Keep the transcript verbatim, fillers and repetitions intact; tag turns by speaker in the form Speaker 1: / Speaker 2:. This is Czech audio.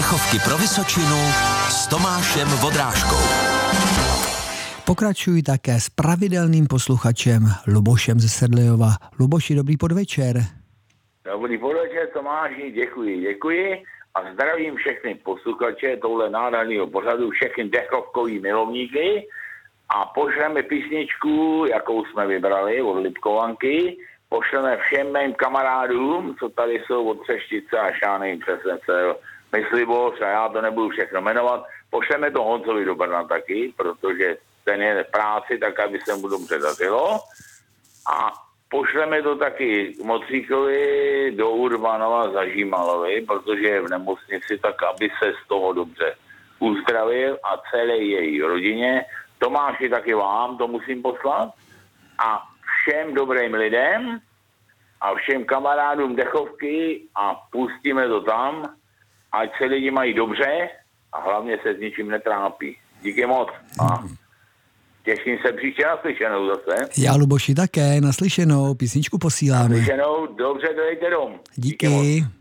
Speaker 1: Dechovky pro Vysočinu s Tomášem Vodrážkou.
Speaker 2: Pokračuji také s pravidelným posluchačem Lubošem ze Sedlejova. Luboši, dobrý podvečer.
Speaker 3: Dobrý podvečer, Tomáši, děkuji, děkuji a zdravím všechny posluchače tohle nádherného pořadu, všechny dechovkový milovníky a pošleme písničku, jakou jsme vybrali od Lipkovanky, pošleme všem mým kamarádům, co tady jsou od Třeštice až já nevím přesně se Myslivoř a já to nebudu všechno jmenovat, pošleme to Honzovi do Brna taky, protože ten je v práci, tak aby se mu dobře dařilo. A pošleme to taky Mocíkovi do Urbanova za Žímalovi, protože je v nemocnici, tak aby se z toho dobře uzdravil a celé její rodině. Tomáši, taky vám to musím poslat. A všem dobrým lidem a všem kamarádům Dechovky a pustíme to tam, ať se lidi mají dobře a hlavně se s ničím netrápí. Díky moc. A těším se příště naslyšenou zase.
Speaker 2: Já, Luboši, také naslyšenou. Písničku posíláme.
Speaker 3: Naslyšenou, dobře, dojďte dom.
Speaker 2: Díky. Díky.